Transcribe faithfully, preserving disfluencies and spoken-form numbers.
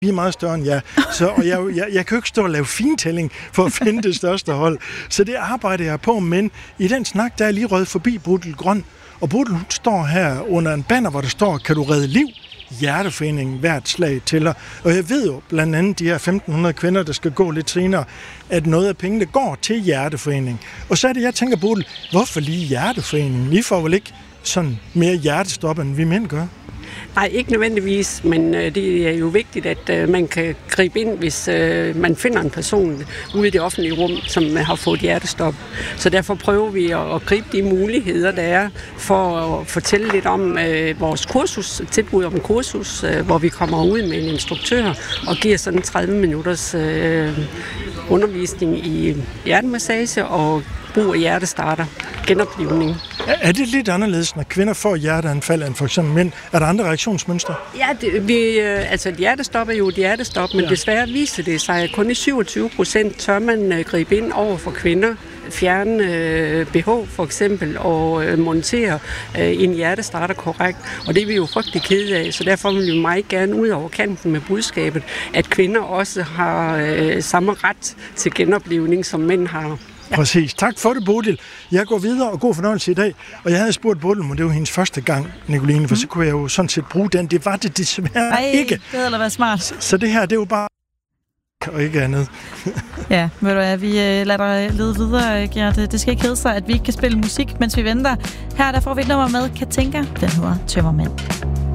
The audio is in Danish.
Vi er meget større end jer, så, og jeg, jeg, jeg kan jo ikke stå og lave fintælling for at finde det største hold. Så det arbejder jeg på, men i den snak, der er jeg lige røget forbi Bodil Grøn, og Bodil, hun står her under en banner, hvor der står, kan du redde liv? Hjerteforeningen hvert slag tæller. Og jeg ved jo blandt andet de her femten hundrede kvinder, der skal gå lidt senere, at noget af pengene går til Hjerteforeningen. Og så er det, jeg tænker, Bodil, hvorfor lige Hjerteforeningen? I får vel ikke sådan mere hjertestop, end vi mænd gør? Nej, ikke nødvendigvis, men øh, det er jo vigtigt, at øh, man kan gribe ind, hvis øh, man finder en person ude i det offentlige rum, som har fået hjertestop. Så derfor prøver vi at, at gribe de muligheder, der er, for at fortælle lidt om øh, vores kursus, tilbud om kursus, øh, hvor vi kommer ud med en instruktør og giver sådan tredive minutters øh, undervisning i hjertemassage og brug af hjertestarter, genoplivning. Er det lidt anderledes, når kvinder får hjerteanfald end for eksempel mænd? Er der andre reaktionsmønstre? Ja, det, vi, altså et hjertestop er jo et hjertestop, men ja. Desværre viser det sig, at kun i syvogtyve procent tør man uh, gribe ind over for kvinder, fjerne uh, B H for eksempel, og uh, montere uh, en hjertestarter korrekt. Og det er vi jo frygtelig kede af, så derfor vil vi meget gerne ud over kanten med budskabet, at kvinder også har uh, samme ret til genoplivning, som mænd har. Ja. Præcis. Tak for det, Bodil. Jeg går videre, og god fornøjelse i dag. Og jeg havde spurgt Bodil, men det var hendes første gang, Nicoline, for mm. så kunne jeg jo sådan set bruge den. Det var det desværre Ej, ikke. det havde da været smart. Så, så det her, det er jo bare og ikke andet. Ja, ved du hvad, vi lader dig lede videre, Gert. Det skal ikke hedde sig, at vi ikke kan spille musik, mens vi venter. Her der får vi et nummer med Katinka. Den hedder Tømmermænd.